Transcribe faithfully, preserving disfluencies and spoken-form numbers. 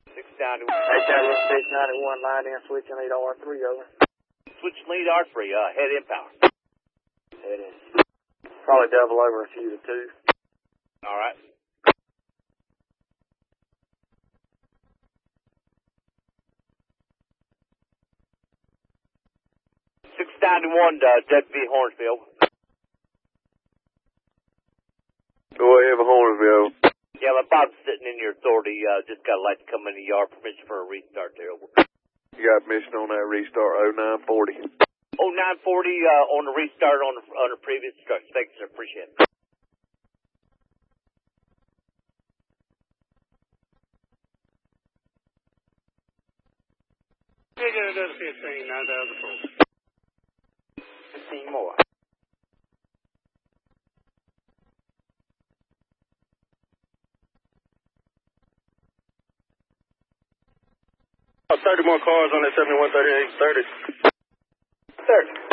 six ninety. Hey, Tower six ninety-one, line in, switching lead R three, over. Switch lead R three, uh, head in power. Head in. Probably double over a few to two. All right. six ninety-one, uh, Deputy Hornsville. Go ahead, Hornsville. Yeah, my Bob's sitting in your authority. Uh, just got a light to come in the yard. Permission for a restart there. Over. You got permission on that restart, oh nine forty. oh nine forty, uh, on the restart on the, on the previous instructions. Thanks, sir. Appreciate it. Hey, get another fifteen, nine thousand four. fifteen more. Oh, thirty more cars on that seventy-one thirty-eight thirty. thirty.